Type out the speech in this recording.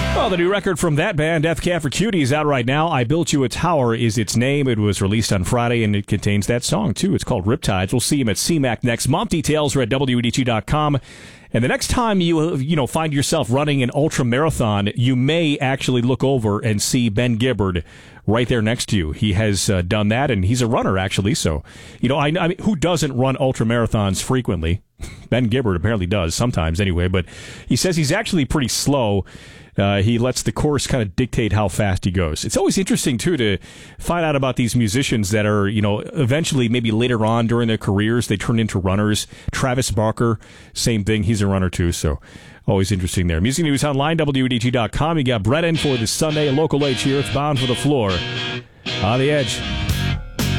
Well, the new record from that band, Death Cab for Cutie, is out right now. I Built You a Tower is its name. It was released on Friday, and it contains that song, too. It's called Riptides. We'll see him at CMAC next month. Details are at WEDG.com. And the next time you find yourself running an ultra marathon, you may actually look over and see Ben Gibbard right there next to you. He has done that, and he's a runner, actually. So, I mean, who doesn't run ultra marathons frequently? Ben Gibbard apparently does, sometimes anyway. But he says he's actually pretty slow. He lets the course kind of dictate how fast he goes. It's always interesting, too, to find out about these musicians that are, eventually, maybe later on during their careers, they turn into runners. Travis Barker, same thing. He's a runner, too, so always interesting there. Music News Online, WEDG.com. You got Brett in for this Sunday, local H here. It's Bound for the Floor. On the Edge.